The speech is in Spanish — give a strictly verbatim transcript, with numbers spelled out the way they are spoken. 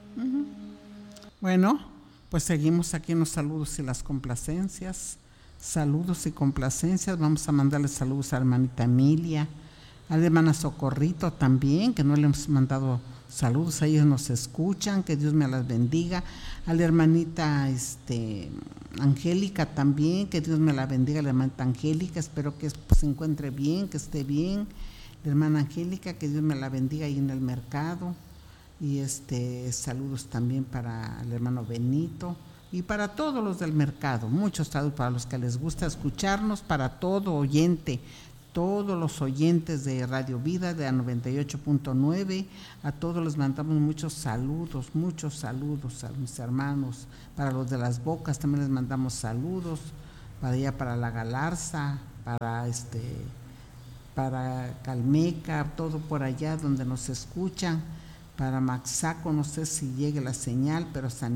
Uh-huh. Bueno, pues seguimos aquí en los saludos y las complacencias. Saludos y complacencias. Vamos a mandarle saludos a la hermanita Emilia, a la hermana Socorrito también, que no le hemos mandado saludos, a ellos nos escuchan, que Dios me las bendiga. A la hermanita este, Angélica también, que Dios me la bendiga, la hermanita Angélica, espero que se encuentre bien, que esté bien. La hermana Angélica, que Dios me la bendiga ahí en el mercado. Y este saludos también para el hermano Benito y para todos los del mercado. Muchos saludos para los que les gusta escucharnos, para todo oyente, todos los oyentes de Radio Vida de la noventa y ocho punto nueve, a todos les mandamos muchos saludos, muchos saludos a mis hermanos. Para los de Las Bocas también les mandamos saludos, para allá para La Galarza, para este para Calmeca, todo por allá donde nos escuchan. Para Maxaco, no sé si llegue la señal, pero San